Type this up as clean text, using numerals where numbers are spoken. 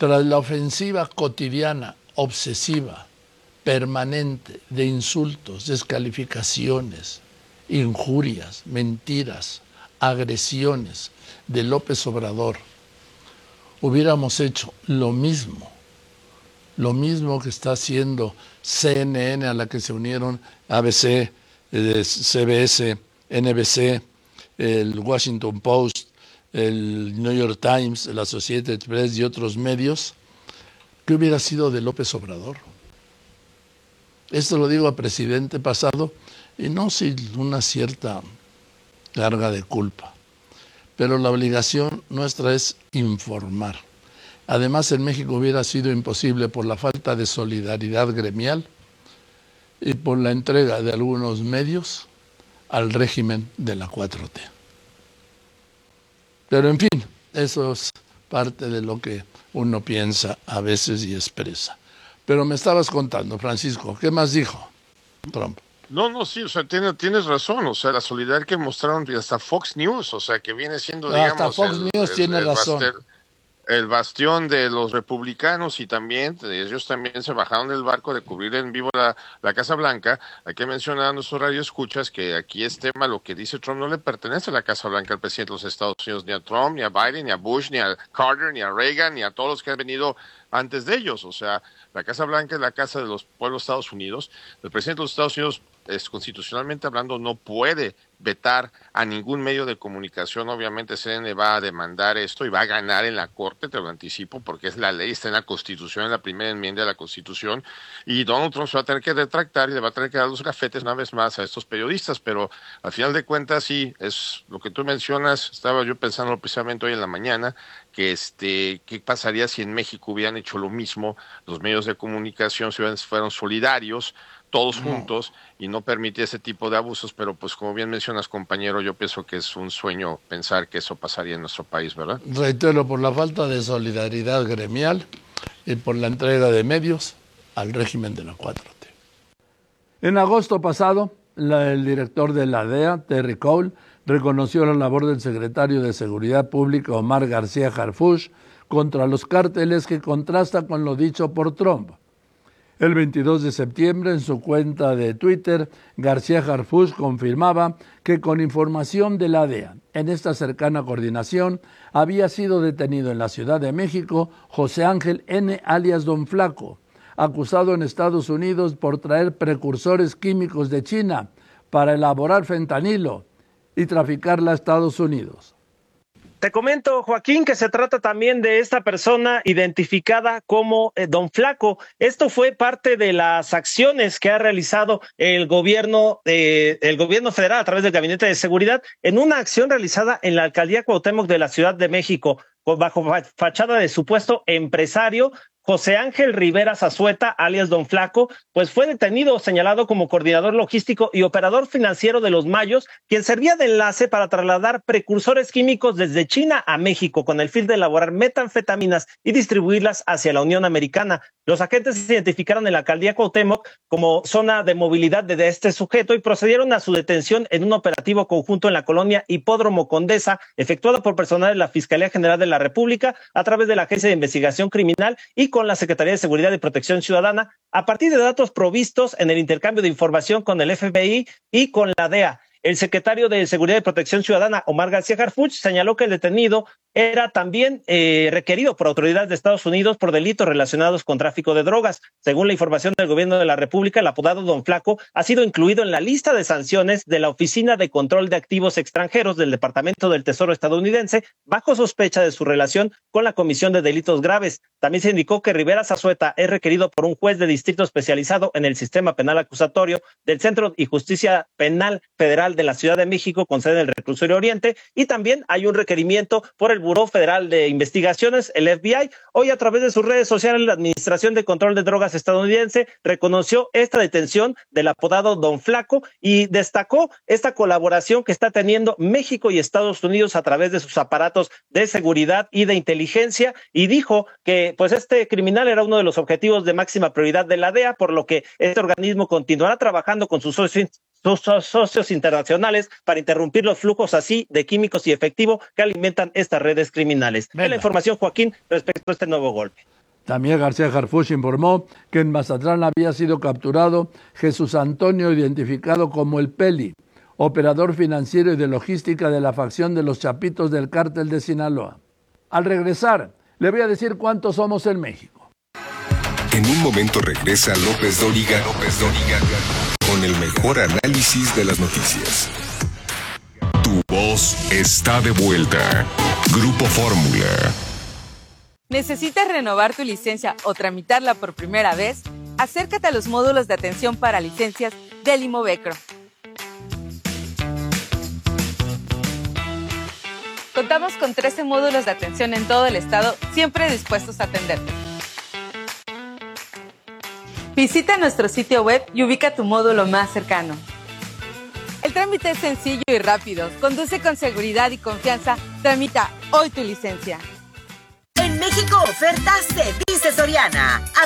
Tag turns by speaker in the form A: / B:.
A: Tras la ofensiva cotidiana, obsesiva, permanente, de insultos, descalificaciones, injurias, mentiras, agresiones de López Obrador, hubiéramos hecho lo mismo que está haciendo CNN, a la que se unieron ABC, CBS, NBC, el Washington Post, el New York Times, el Associated Press y otros medios. ¿Qué hubiera sido de López Obrador? Esto lo digo a presidente pasado y no sin una cierta carga de culpa. Pero la obligación nuestra es informar. Además, en México hubiera sido imposible por la falta de solidaridad gremial y por la entrega de algunos medios al régimen de la 4T. Pero en fin, eso es parte de lo que uno piensa a veces y expresa. Pero me estabas contando, Francisco, ¿qué más dijo Trump?
B: No, sí, o sea, tienes razón, o sea, la solidaridad que mostraron hasta Fox News, o sea, que viene siendo, digamos,
A: hasta Fox News tiene razón.
B: El bastión de los republicanos, y también ellos también se bajaron del barco de cubrir en vivo la Casa Blanca. Hay que mencionar a nuestros radioescuchas que aquí es tema, lo que dice Trump no le pertenece a la Casa Blanca al presidente de los Estados Unidos, ni a Trump, ni a Biden, ni a Bush, ni a Carter, ni a Reagan, ni a todos los que han venido antes de ellos. O sea, la Casa Blanca es la casa de los pueblos de Estados Unidos. El presidente de los Estados Unidos, constitucionalmente hablando, no puede vetar a ningún medio de comunicación. Obviamente CNN va a demandar esto y va a ganar en la corte, te lo anticipo, porque es la ley, está en la Constitución, en la primera enmienda de la Constitución, y Donald Trump se va a tener que retractar y le va a tener que dar los gafetes una vez más a estos periodistas. Pero al final de cuentas sí, es lo que tú mencionas. Estaba yo pensando precisamente hoy en la mañana que qué pasaría si en México hubieran hecho lo mismo los medios de comunicación, si fueran solidarios todos juntos y no permitir ese tipo de abusos. Pero pues como bien mencionas, compañero, yo pienso que es un sueño pensar que eso pasaría en nuestro país, ¿verdad?
A: Reitero, por la falta de solidaridad gremial y por la entrega de medios al régimen de la 4T. En agosto pasado, el director de la DEA, Terry Cole, reconoció la labor del secretario de Seguridad Pública, Omar García Harfuch, contra los cárteles, que contrasta con lo dicho por Trump. El 22 de septiembre, en su cuenta de Twitter, García Harfuch confirmaba que con información de la DEA, en esta cercana coordinación, había sido detenido en la Ciudad de México José Ángel N., alias Don Flaco, acusado en Estados Unidos por traer precursores químicos de China para elaborar fentanilo y traficarla a Estados Unidos.
C: Te comento, Joaquín, que se trata también de esta persona identificada como Don Flaco. Esto fue parte de las acciones que ha realizado el gobierno federal a través del Gabinete de Seguridad en una acción realizada en la Alcaldía Cuauhtémoc de la Ciudad de México, bajo fachada de supuesto empresario. José Ángel Rivera Zazueta, alias Don Flaco, pues fue detenido, señalado como coordinador logístico y operador financiero de los Mayos, quien servía de enlace para trasladar precursores químicos desde China a México con el fin de elaborar metanfetaminas y distribuirlas hacia la Unión Americana. Los agentes se identificaron en la Alcaldía Cuauhtémoc como zona de movilidad de este sujeto y procedieron a su detención en un operativo conjunto en la colonia Hipódromo Condesa, efectuado por personal de la Fiscalía General de la República a través de la Agencia de Investigación Criminal y con la Secretaría de Seguridad y Protección Ciudadana, a partir de datos provistos en el intercambio de información con el FBI y con la DEA. El secretario de Seguridad y Protección Ciudadana, Omar García Harfuch, señaló que el detenido era también requerido por autoridades de Estados Unidos por delitos relacionados con tráfico de drogas. Según la información del Gobierno de la República, el apodado Don Flaco ha sido incluido en la lista de sanciones de la Oficina de Control de Activos Extranjeros del Departamento del Tesoro estadounidense, bajo sospecha de su relación con la Comisión de Delitos Graves. También se indicó que Rivera Zazueta es requerido por un juez de distrito especializado en el sistema penal acusatorio del Centro y Justicia Penal Federal de la Ciudad de México, con sede en el Reclusorio Oriente, y también hay un requerimiento por el Buró Federal de Investigaciones, el FBI. Hoy, a través de sus redes sociales, la Administración de Control de Drogas estadounidense reconoció esta detención del apodado Don Flaco y destacó esta colaboración que está teniendo México y Estados Unidos a través de sus aparatos de seguridad y de inteligencia, y dijo que pues este criminal era uno de los objetivos de máxima prioridad de la DEA, por lo que este organismo continuará trabajando con sus socios internacionales para interrumpir los flujos así de químicos y efectivo que alimentan estas redes criminales. Es la información, Joaquín, respecto a este nuevo golpe.
A: También García Harfuch informó que en Mazatlán había sido capturado Jesús Antonio, identificado como el Peli, operador financiero y de logística de la facción de los Chapitos del Cártel de Sinaloa. Al regresar, le voy a decir cuántos somos en México.
D: En un momento regresa López Dóriga con el mejor análisis de las noticias. Tu voz está de vuelta. Grupo Fórmula.
E: ¿Necesitas renovar tu licencia o tramitarla por primera vez? Acércate a los módulos de atención para licencias del Imovecro. Contamos con 13 módulos de atención en todo el estado, siempre dispuestos a atenderte. Visita nuestro sitio web y ubica tu módulo más cercano. El trámite es sencillo y rápido. Conduce con seguridad y confianza. Tramita hoy tu licencia.
F: En México ofertas se dice Soriana.